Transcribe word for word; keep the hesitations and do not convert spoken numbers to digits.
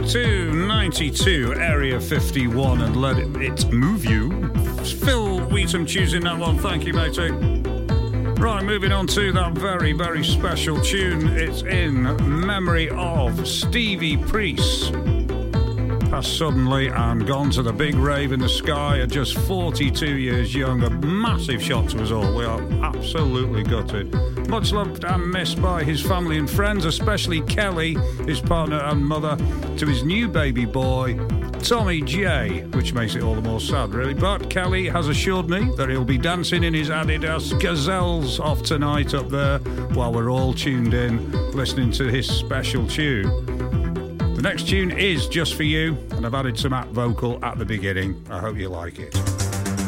to ninety-two, Area fifty-one, and let it, it move you. Phil Wheatham choosing that one. Thank you, matey. Right, moving on to that very, very special tune. It's in memory of Stevie Priest. Passed suddenly and gone to the big rave in the sky at just forty-two years young. A massive shock to us all. We are absolutely gutted. Much loved and missed by his family and friends, especially Kelly, his partner and mother, to his new baby boy, Tommy J, which makes it all the more sad, really. But Kelly has assured me that he'll be dancing in his Adidas Gazelles off tonight up there while we're all tuned in, listening to his special tune. The next tune is just for you, and I've added some app vocal at the beginning. I hope you like it.